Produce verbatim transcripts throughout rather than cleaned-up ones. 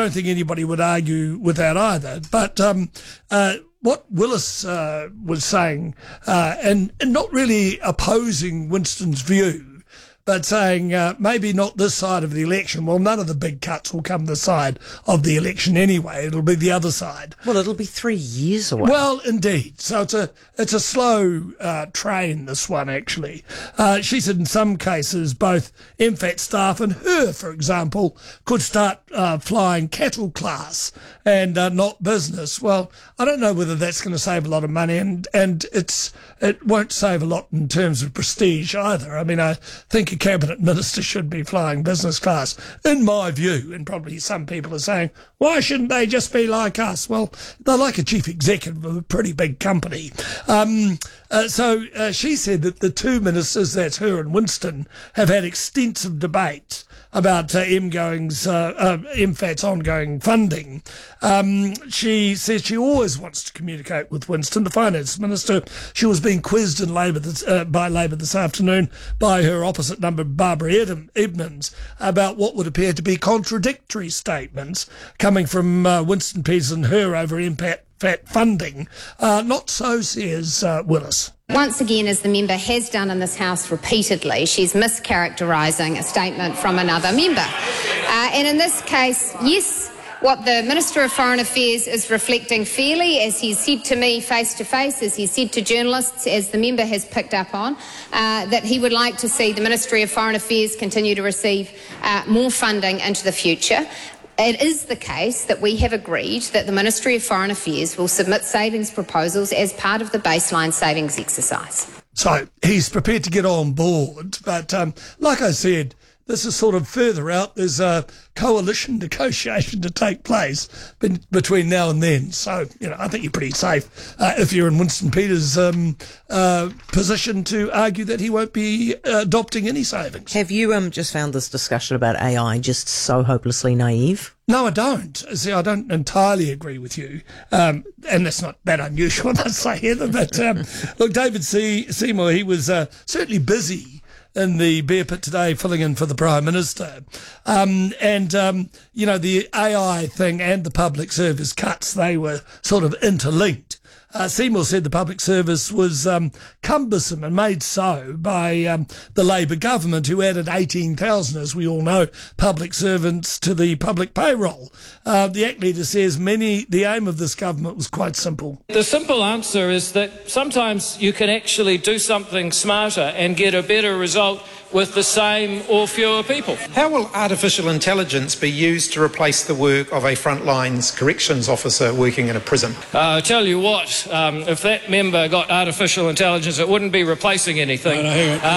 I don't think anybody would argue with that either. But um, uh, what Willis uh, was saying, uh, and, and not really opposing Winston's view, but saying uh, maybe not this side of the election. Well, none of the big cuts will come this side of the election anyway. It'll be the other side. Well, it'll be three years away. Well, indeed. So it's a it's a slow uh, train, this one, actually. Uh, she said in some cases both M FAT staff and her, for example, could start uh, flying cattle class and uh, not business. Well, I don't know whether that's going to save a lot of money, and, and it's it won't save a lot in terms of prestige either. I mean, I think a cabinet minister should be flying business class, in my view, and probably some people are saying, why shouldn't they just be like us? Well, they're like a chief executive of a pretty big company. Um, uh, so uh, she said that the two ministers, that's her and Winston, have had extensive debates about uh, MGoing's, uh, uh, M FAT's ongoing funding. Um, she says she always wants to communicate with Winston, the finance minister. She was being quizzed in Labor this, uh, by Labor this afternoon by her opposite number, Barbara Edm- Edmonds, about what would appear to be contradictory statements coming from uh, Winston Peters and her over M FAT funding. Uh, not so, says uh, Willis. Once again, as the member has done in this House repeatedly, she's mischaracterising a statement from another member. Uh, and in this case, yes, what the Minister of Foreign Affairs is reflecting fairly, as he said to me face to face, as he said to journalists, as the member has picked up on, uh, that he would like to see the Ministry of Foreign Affairs continue to receive uh, more funding into the future. It is the case that we have agreed that the Ministry of Foreign Affairs will submit savings proposals as part of the baseline savings exercise. So he's prepared to get on board, but um, like I said, this is sort of further out. There's a coalition negotiation to take place between now and then. So, you know, I think you're pretty safe uh, if you're in Winston Peters' um, uh, position to argue that he won't be uh, adopting any savings. Have you um, just found this discussion about A I just so hopelessly naive? No, I don't. See, I don't entirely agree with you. Um, and that's not that unusual, I must say, Heather. But um, look, David Se- Seymour, he was uh, certainly busy in the bear pit today, filling in for the Prime Minister. Um, and, um, you know, the A I thing and the public service cuts, they were sort of interlinked. Uh, Seymour said the public service was um, cumbersome and made so by um, the Labor government, who added eighteen thousand, as we all know, public servants to the public payroll. Uh, the A C T leader says many the aim of this government was quite simple. The simple answer is that sometimes you can actually do something smarter and get a better result with the same or fewer people. How will artificial intelligence be used to replace the work of a frontlines corrections officer working in a prison? Uh, I'll tell you what, um, if that member got artificial intelligence, it wouldn't be replacing anything. I hear it.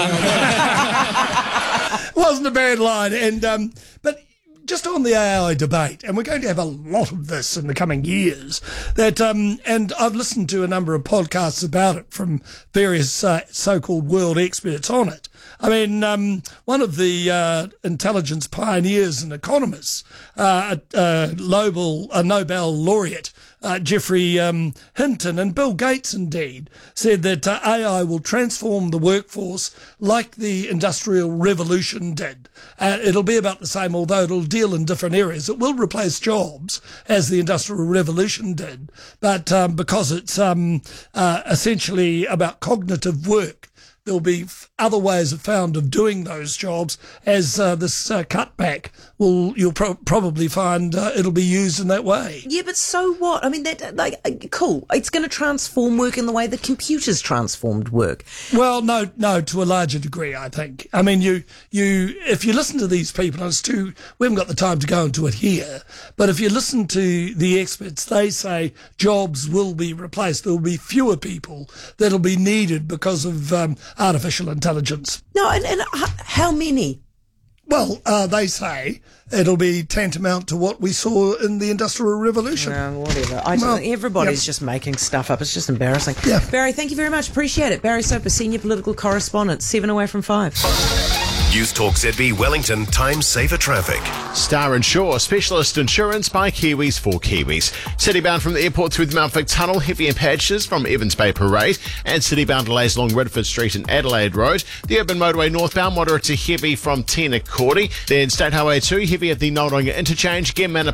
Um, wasn't a bad line. And um, but just on the A I debate, and we're going to have a lot of this in the coming years, that um, and I've listened to a number of podcasts about it from various uh, so-called world experts on it. I mean, um, one of the uh, intelligence pioneers and economists, uh, a, a, Nobel, a Nobel laureate, uh, Geoffrey um, Hinton, and Bill Gates, indeed, said that uh, A I will transform the workforce like the Industrial Revolution did. Uh, it'll be about the same, although it'll deal in different areas. It will replace jobs, as the Industrial Revolution did, but um, because it's um, uh, essentially about cognitive work, there'll be other ways found of doing those jobs, as uh, this uh, cutback will, you'll pro- probably find uh, it'll be used in that way. Yeah, but so what? I mean, that like uh, cool. It's going to transform work in the way the computers transformed work. Well, no, no, to a larger degree, I think. I mean, you, you, if you listen to these people, and it's too, we haven't got the time to go into it here, but if you listen to the experts, they say jobs will be replaced. There will be fewer people that'll be needed because of um, artificial intelligence. No, and, and how many? Well, uh, they say it'll be tantamount to what we saw in the Industrial Revolution. No, whatever. I well, everybody's yep. just making stuff up. It's just embarrassing. Yeah. Barry, thank you very much. Appreciate it. Barry Soper, Senior Political Correspondent, seven away from five. News Talk Z B Wellington, time saver traffic. Star Insure, specialist insurance by Kiwis for Kiwis. Citybound from the airport through the Mount Vic Tunnel, heavy in patches from Evans Bay Parade, and citybound delays along Redford Street and Adelaide Road. The urban motorway northbound, moderate to heavy from Tena Cordy. Then State Highway two, heavy at the Noldonga interchange, Gem Manor